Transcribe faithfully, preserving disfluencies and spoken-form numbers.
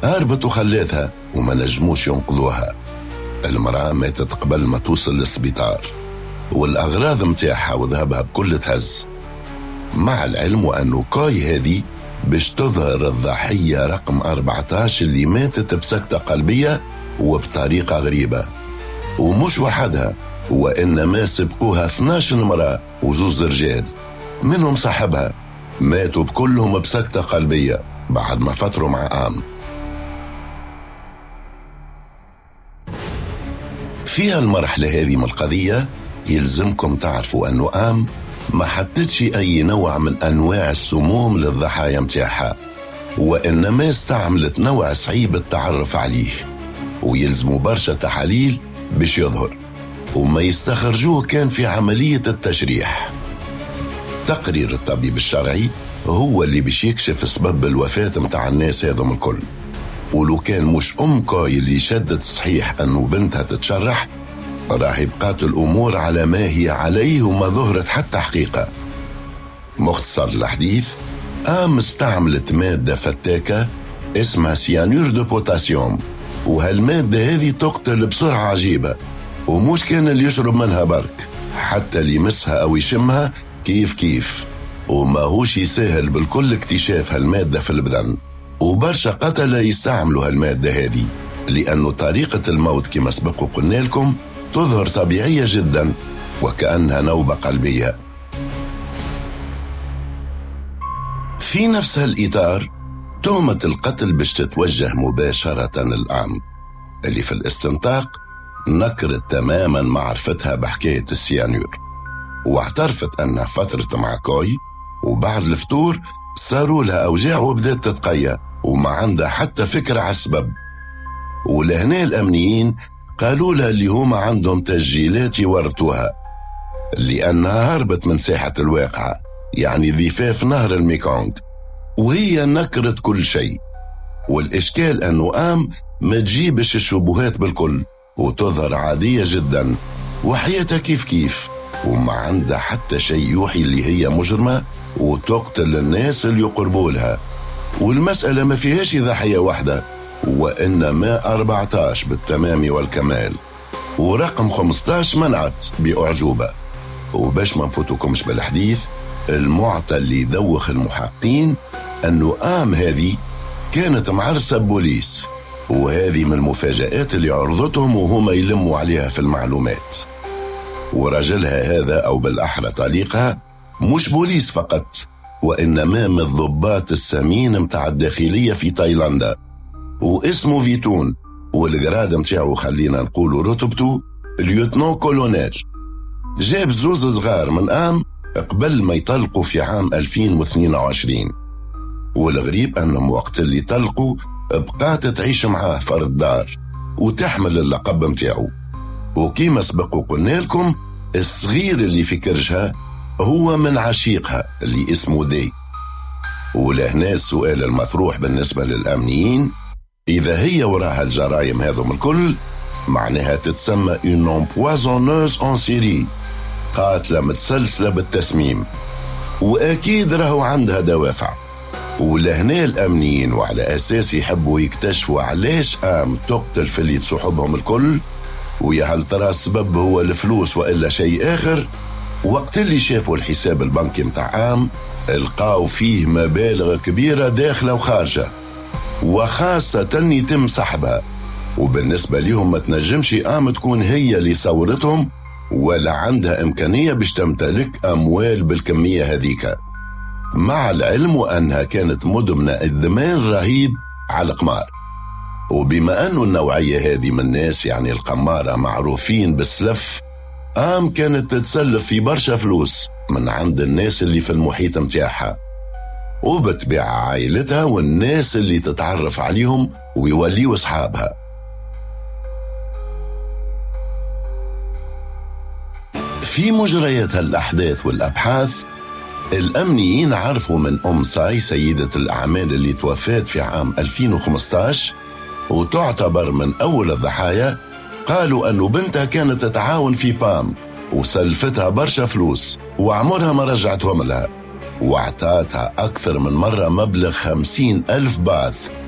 هربت وخلاتها وما نجموش ينقذوها. المرأة ماتت قبل ما توصل للسبيطار، والأغراض متاعها وذهبها بكل تهز. مع العلم وأنه كاي هذه باش تظهر الضحية رقم أربعة عشر اللي ماتت بسكتة قلبية وبطريقة غريبة، ومش وحدها، وإنما سبقوها اثناش امرأة وزوز رجال منهم صاحبها، ماتوا بكلهم بسكتة قلبية بعد ما فتروا مع آم. في المرحلة هذه من القضية يلزمكم تعرفوا أنه آم ما حطتش أي نوع من أنواع السموم للضحايا متاعها، وإنما استعملت نوع صعيب التعرف عليه ويلزموا برشا تحاليل باش يظهر، وما يستخرجوه كان في عملية التشريح. تقرير الطبيب الشرعي هو اللي باش يكشف سبب الوفاة متاع الناس هذم الكل، ولو كان مش أم كاي اللي شدت صحيح أنه بنتها تتشرح راح يبقات الأمور على ما هي عليه وما ظهرت حتى حقيقة. مختصر الحديث، آم استعملت مادة فتاكة اسمها سيانور دو بوتاسيوم، وهالمادة هذه تقتل بسرعة عجيبة، ومش كان اللي يشرب منها برك، حتى اللي يمسها أو يشمها كيف كيف. وما هوش يسهل بالكل اكتشاف هالمادة في البدن، وبرشا قتلة يستعملوا هالمادة هذه، لأنه طريقة الموت كما سبق وقلنا لكم تظهر طبيعية جدا وكأنها نوبة قلبية. في نفس هالإطار تهمة القتل باش تتوجه مباشرة الآم، اللي في الاستنطاق نكرت تماما معرفتها بحكاية السيانور، واعترفت أنها فترت مع كاي، وبعد الفتور صاروا لها أوجاع وبدأت تتقيأ وما عندها حتى فكرة على السبب. ولهنا الأمنيين قالوا لها اللي هما عندهم تسجيلات يورتوها، لأنها هربت من ساحة الواقعة، يعني ضفاف نهر الميكونغ، وهي نكرت كل شيء. والإشكال أنه آم ما تجيبش الشبهات بالكل وتظهر عادية جدا وحياتها كيف كيف، وما عندها حتى شيء يوحي اللي هي مجرمة وتقتل الناس اللي يقربوا لها. والمسألة ما فيهاش ضحية واحدة، وإنما أربعة عشر بالتمام والكمال، ورقم خمسة عشر منعت بأعجوبة. وباش ما نفوتكمش بالحديث، المعطى اللي يدوخ المحققين أنه آم هذه كانت معرسة بوليس، وهذه من المفاجآت اللي عرضتهم وهم يلموا عليها في المعلومات. ورجلها هذا أو بالأحرى طليقها مش بوليس فقط، وإنما من الضباط السمين متاع الداخلية في تايلاندا، واسمه فيتون، والجراد متاعه خلينا نقولوا رتبته ليوتنو كولونيل. جاب زوز صغار من آم قبل ما يطلقوا في عام ألفين واثنين وعشرين، والغريب أنهم وقت اللي طلقوا بقات تعيش معاه في الدار وتحمل اللقب متاعه. وكيما سبق وقلنا لكم، الصغير اللي في كرجها هو من عشيقها اللي اسمه دي. ولهنا السؤال المطروح بالنسبة للأمنيين، إذا هي وراها الجرائم هذم الكل معناها تتسمى une empoisonneuse en série، قاتلة متسلسلة بالتسميم، وأكيد راهو عندها دوافع. ولهنا الأمنيين وعلى أساس يحبوا يكتشفوا علاش آم تقتل في اللي تصحبهم الكل، ويا هل ترى السبب هو الفلوس وإلا شيء آخر، وقت اللي شافوا الحساب البنكي متاع آم لقاو فيه مبالغ كبيرة داخلة وخارجة، وخاصة يتم سحبها. وبالنسبة لهم ما تنجمش آم تكون هي اللي صورتهم ولا عندها إمكانية باش تمتلك أموال بالكمية هذيك، مع العلم أنها كانت مدمنة إدمان رهيب على القمار. وبما أنه النوعية هذه من الناس يعني القمارة معروفين بالسلف، آم كانت تتسلف في برشا فلوس من عند الناس اللي في المحيط متاعها، وبتبيع عائلتها والناس اللي تتعرف عليهم ويوليوا أصحابها. في مجريات الأحداث والأبحاث، الأمنيين عرفوا من أم ساي سيدة الأعمال اللي توفات في عام ألفين وخمسة عشر وتعتبر من أول الضحايا، قالوا أنه بنتها كانت تتعاون في بام وسلفتها برشا فلوس وعمرها ما رجعتهم لها، واعطاتها أكثر من مرة مبلغ خمسين ألف باث